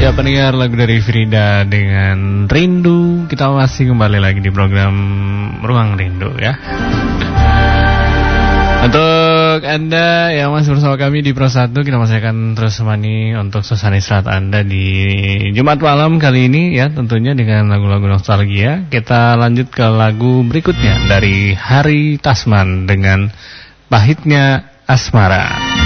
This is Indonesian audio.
Ya pendengar, lagu dari Frida dengan Rindu. Kita masih kembali lagi di program Ruang Rindu ya. Untuk Anda yang masih bersama kami di Pro 1, kita masih akan terus menemani untuk suasana istirahat Anda di Jumat malam kali ini ya, tentunya dengan lagu-lagu nostalgia. Kita lanjut ke lagu berikutnya dari Hari Tasman dengan Pahitnya Asmara.